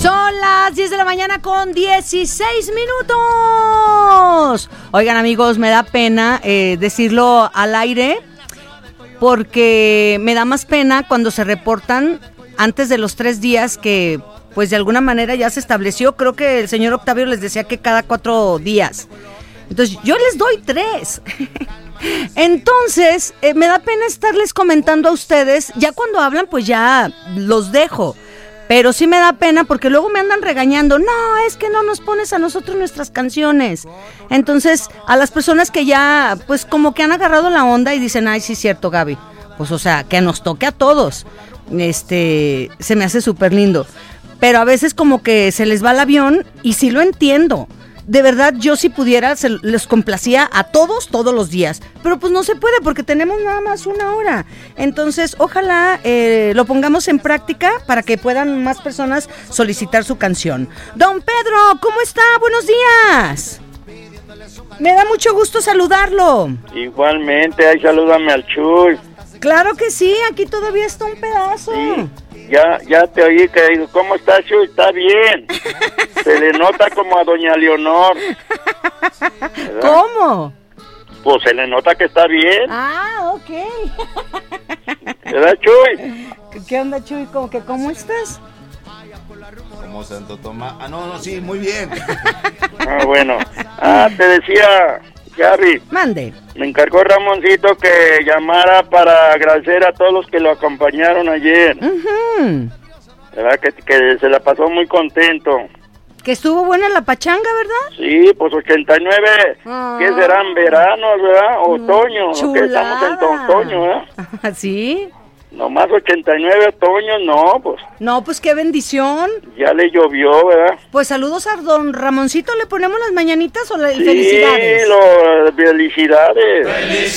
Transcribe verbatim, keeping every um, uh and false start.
Son las diez de la mañana con dieciséis minutos. Oigan, amigos, me da pena eh, decirlo al aire porque me da más pena cuando se reportan antes de los tres días que, pues, de alguna manera ya se estableció. Creo que el señor Octavio les decía que cada cuatro días. Entonces, yo les doy tres. Entonces, eh, me da pena estarles comentando a ustedes. Ya cuando hablan, pues ya los dejo. Pero sí me da pena porque luego me andan regañando. No, es que no nos pones a nosotros nuestras canciones. Entonces, a las personas que ya, pues como que han agarrado la onda y dicen, ay, sí es cierto, Gaby. Pues, o sea, que nos toque a todos. Este, se me hace súper lindo. Pero a veces como que se les va el avión y sí lo entiendo. De verdad, yo si pudiera, se les complacía a todos, todos los días. Pero pues no se puede porque tenemos nada más una hora. Entonces, ojalá eh, lo pongamos en práctica para que puedan más personas solicitar su canción. Don Pedro, ¿cómo está? Buenos días. Me da mucho gusto saludarlo. Igualmente, ahí salúdame al Chuy. Claro que sí, aquí todavía está un pedazo. Sí. Ya, ya te oí que digo, ¿cómo está, Chuy? Está bien. Se le nota como a doña Leonor. ¿Verdad? ¿Cómo? Pues se le nota que está bien. Ah, ok. ¿Verdad, Chuy? ¿Qué onda, Chuy? ¿Cómo que cómo estás? Como Santo Tomás. Ah, no, no, sí, muy bien. Ah, bueno. Ah, te decía, Gaby. Mande. Me encargó Ramoncito que llamara para agradecer a todos los que lo acompañaron ayer. Uh-huh. ¿Verdad? Que, que se la pasó muy contento. Que estuvo buena la pachanga, ¿verdad? Sí, pues ochenta y nueve, ah. ¿qué serán? ¿Veranos, verdad? ¿Otoño? Chulada. Que estamos en otoño, ¿verdad? ¿Sí? Nomás ochenta y nueve otoños, no, pues. No, pues qué bendición. Ya le llovió, ¿verdad? Pues saludos a don Ramoncito, ¿le ponemos las mañanitas o las Sí, felicidades? lo, felicidades.